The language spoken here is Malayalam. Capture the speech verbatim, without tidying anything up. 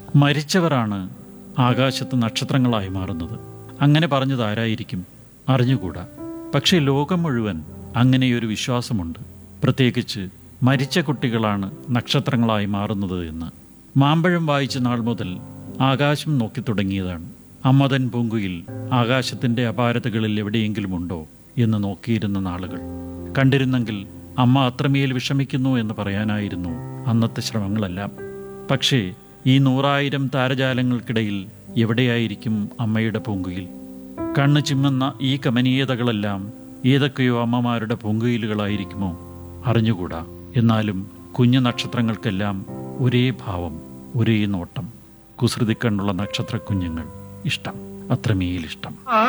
മരിച്ചവരാണ് ആകാശത്ത് നക്ഷത്രങ്ങളായി മാറുന്നത്. അങ്ങനെ പറഞ്ഞത് ആരായിരിക്കും? അറിഞ്ഞുകൂടാ. പക്ഷേ ലോകം മുഴുവൻ അങ്ങനെയൊരു വിശ്വാസമുണ്ട്. പ്രത്യേകിച്ച് മരിച്ച കുട്ടികളാണ് നക്ഷത്രങ്ങളായി മാറുന്നത് എന്ന്. മാമ്പഴം വായിച്ച നാൾ മുതൽ ആകാശം നോക്കി തുടങ്ങിയതാണ്. അമ്മതൻ പൂങ്കുയിൽ ആകാശത്തിൻ്റെ അപാരതകളിൽ എവിടെയെങ്കിലുമുണ്ടോ എന്ന് നോക്കിയിരുന്ന നാളുകൾ. കണ്ടിരുന്നെങ്കിൽ അമ്മ അത്രമേൽ വിഷമിക്കുന്നു എന്ന് പറയാനായിരുന്നു അന്നത്തെ ശ്രമങ്ങളെല്ലാം. പക്ഷേ ഈ നൂറായിരം താരജാലങ്ങൾക്കിടയിൽ എവിടെയായിരിക്കും അമ്മയുടെ പൂങ്കുയിൽ? കണ്ണ് ചിമ്മുന്ന ഈ കമനീയതകളെല്ലാം ഏതൊക്കെയോ അമ്മമാരുടെ പൂങ്കുയിലുകളായിരിക്കുമോ? അറിഞ്ഞുകൂടാ. എന്നാലും കുഞ്ഞു നക്ഷത്രങ്ങൾക്കെല്ലാം ഒരേ ഭാവം, ഒരേ നോട്ടം. കുസൃതിക്കണ്ണുള്ള നക്ഷത്ര കുഞ്ഞുങ്ങൾ ഇഷ്ടം, അത്രമേലിഷ്ടം.